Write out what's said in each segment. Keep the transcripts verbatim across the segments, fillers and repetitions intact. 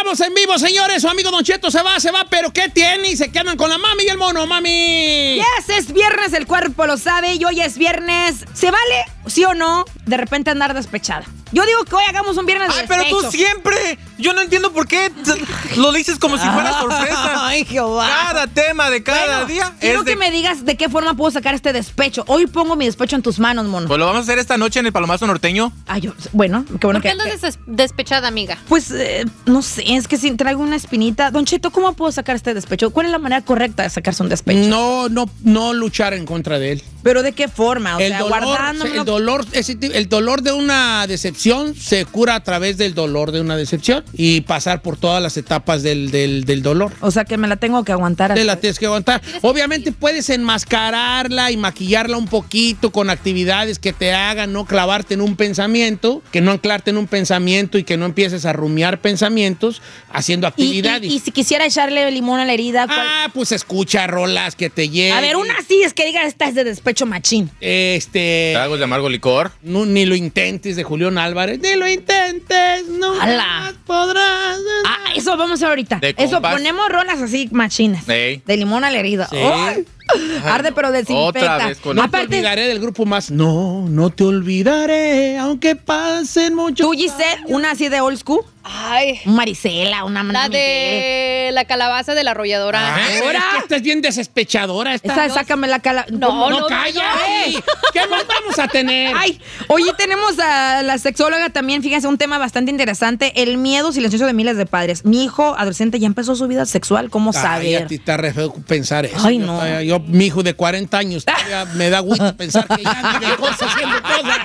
Estamos en vivo, señores. Su amigo Don Cheto se va, se va, pero ¿qué tiene? Y se quedan con la mami y el mono, mami. Yes, es viernes, el cuerpo lo sabe. Y hoy es viernes. ¿Se vale, sí o no, de repente andar despechada? Yo digo que hoy hagamos un viernes de Ay, pero despecho. tú siempre. Yo no entiendo por qué lo dices como si fuera sorpresa. Ay, Jehová. Cada tema de cada Bueno, día quiero es de... que me digas de qué forma puedo sacar este despecho. Hoy pongo mi despecho en tus manos, mono. Pues lo vamos a hacer esta noche en el Palomazo Norteño. Ay, yo, bueno, qué bueno ¿Por qué que... andas des- despechada, amiga? Pues, eh, no sé, es que si traigo una espinita. Don Cheto, ¿cómo puedo sacar este despecho? ¿Cuál es la manera correcta de sacarse un despecho? No, no, no luchar en contra de él. ¿Pero de qué forma? O El sea, dolor, guardándomelo. el, dolor, ese ti- el dolor de una decepción se cura a través del dolor de una decepción y pasar por todas las etapas del, del, del dolor. O sea, que me la tengo que aguantar. Te hasta- la tienes que aguantar. Obviamente puedes enmascararla y maquillarla un poquito con actividades que te hagan no clavarte en un pensamiento, que no anclarte en un pensamiento y que no empieces a rumiar pensamientos haciendo Y, actividades. y, y si quisiera echarle limón a la herida, ¿cuál? Ah, pues escucha rolas que te lleven. A ver, una sí es que diga, esta es de despecho machín. Este. Tragos de amargo licor. No, ni lo intentes de Julián Álvarez. Ni lo intentes, no ¡Hala! más podrás. Ah, eso vamos a hacer ahorita. De Eso, compas. ponemos rolas así machinas. Ey. De limón a la herida. Sí. ¡Ay! Arde, pero desinfecta. Otra vez con- No te Aparte, olvidaré del grupo más. No, no te olvidaré, aunque pasen muchos tú, Giselle, una así de old school. Ay, Un Marisela, una la Miguel. de la calabaza de la arrolladora. Ay, Ahora. es que estás bien desespechadora. Esta. Esa, sácame la cala. No, No, no, calla. no. Ay, ¿qué más vamos a tener? Ay, hoy tenemos a la sexóloga también, fíjense, un tema bastante interesante, el miedo silencioso de miles de padres. Mi hijo adolescente ya empezó su vida sexual, ¿cómo Ay, saber? a ti te re feo pensar eso. Ay, Yo no. todavía- Yo, mi hijo de cuarenta años, todavía me da gusto pensar que ya vive cosas, haciendo cosas.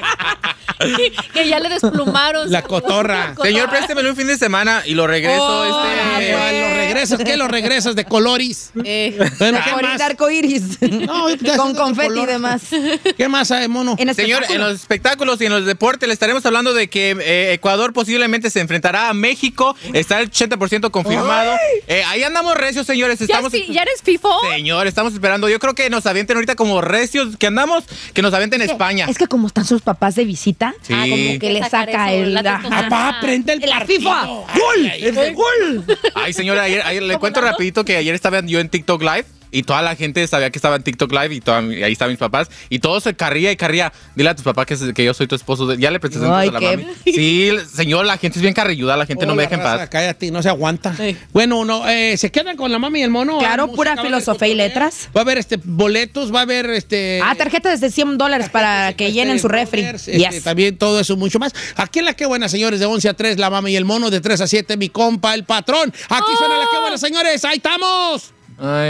Que ya le desplumaron. La cotorra. Señor, préstemelo un fin de semana y lo regreso. Oh, este, ah, ¿Lo regresas? ¿Qué lo regresas de coloris? Eh, Bueno, ¿qué Ahorita más? arco iris. No, ya Con es de confeti y color. demás. ¿Qué más hay, mono? En Señor, en espectáculo. los espectáculos y en los deportes le estaremos hablando de que eh, Ecuador posiblemente se enfrentará a México. Está el ochenta por ciento confirmado. Eh, ahí andamos recios, señores. ¿Ya, Estamos... es fi- ¿Ya eres FIFO? Señor, estamos esperando. Yo creo que nos avienten ahorita como recios que andamos, que nos avienten España. Es que como están sus papás de visita, Sí. ah, como que le Sacar saca eso, el... la ajá. testosterona. Papá, prende el La partido. FIFA. Ay, ¡Gol! ay, ¡Es de gol! Ay, señora, ayer, ayer le cuento rapidito que ayer estaba yo en TikTok Live y toda la gente sabía que estaba en TikTok Live y, toda, y ahí estaban mis papás y todos se carría y carría. Dile a tus papás que, que yo soy tu esposo. Ya le presento Ay, a la qué- mami. Sí, señor, la gente es bien carrilluda, la gente no me Hola, deja en raza, paz. Cállate, no se aguanta. Sí. Bueno, no, eh, se quedan con la mami y el mono. Claro, Hay pura música, va a haber filosofía y cotorreo. letras. Va a haber este boletos, va a haber este. Ah, tarjetas de cien dólares para que llenen su refri. Este, Yes. También todo eso, mucho más. Aquí en La Qué Buena, señores, de once a tres, la mami y el mono, de tres a siete, mi compa, el patrón. Aquí suena La Qué Buena, señores, ahí estamos. Ay.